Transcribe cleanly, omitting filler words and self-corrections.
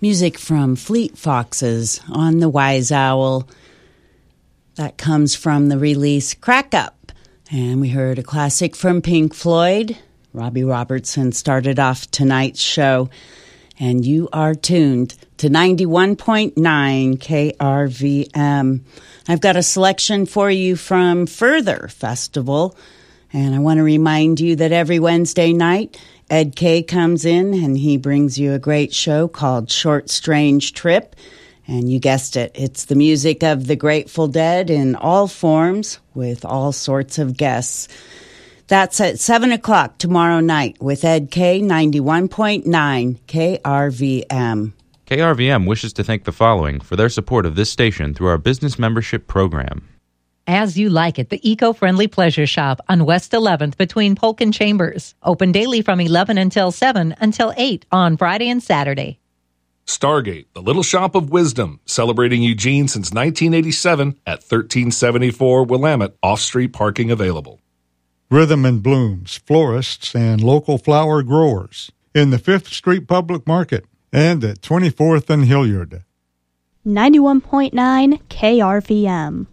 Music from Fleet Foxes on the Wise Owl. That comes from the release Crack Up. And we heard a classic from Pink Floyd. Robbie Robertson started off tonight's show. And you are tuned to 91.9 KRVM. I've got a selection for you from Further Festival. And I want to remind you that every Wednesday night, Ed Kay comes in and he brings you a great show called Short Strange Trip. And you guessed it, it's the music of the Grateful Dead in all forms with all sorts of guests. That's at 7 o'clock tomorrow night with Ed Kay, 91.9 KRVM. KRVM wishes to thank the following for their support of this station through our business membership program. As You Like It, the eco-friendly pleasure shop on West 11th between Polk and Chambers. Open daily from 11 until 7 until 8 on Friday and Saturday. Stargate, the Little Shop of Wisdom, celebrating Eugene since 1987 at 1374 Willamette, off-street parking available. Rhythm and Blooms, florists and local flower growers in the 5th Street Public Market and at 24th and Hilliard. 91.9 KRVM.